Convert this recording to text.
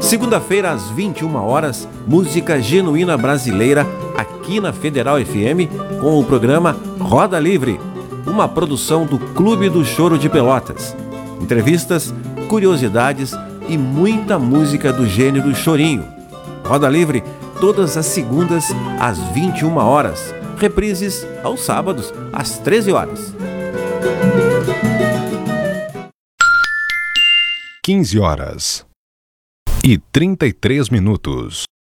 Segunda-feira, às 21 horas, música genuína brasileira aqui na Federal FM com o programa Roda Livre, uma produção do Clube do Choro de Pelotas. Entrevistas, curiosidades e muita música do gênero chorinho. Roda Livre todas as segundas às 21 horas. Reprises aos sábados às 13 horas. 15 horas e 33 minutos.